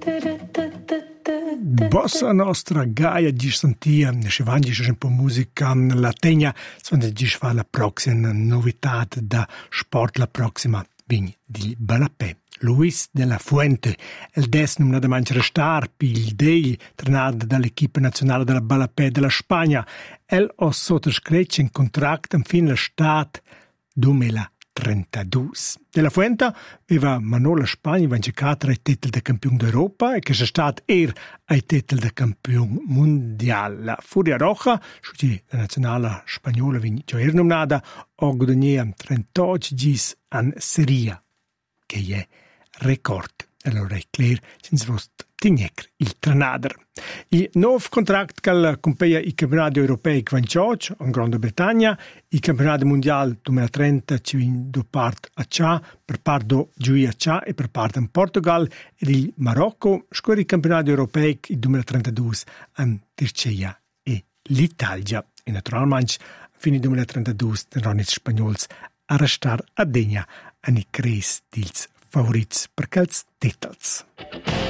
Bossa nostra gaia di sentia, se vangi un po' musica lategna, quando ci fa la prossima novità da sport, la prossima vigna di Balapé. Luis de la Fuente, il non ha da mangiare star, il dei, trenado dall'equipe nazionale della Balapé della Spagna, el ha sottoscritto un contratto in fin l'estate 2032. De la Fuente aveva Manolo Spagna vincecato ai titoli di campione d'Europa e che è stato ai titoli di campione mondiale. La Furia Roja, la nazionale spagnola già era nominata, ha guadagnato 38 gis in Serie, che è record. Allora è chiaro, senza vostro tignec il trenader. Il nuovo contratto che compagna i campionati europei che vanno in Gran Bretagna, i campionati mondiali 2030 ci vanno da parte a Cia, per parte do Giui a Cia e per parte in Portogal e il Marocco, scorre i campionati europei il 2032 in Turchia e l'Italia. E naturalmente, a fine 2032 saranno i spagnoli a restare a degna a i cres dils favorits per quels titels.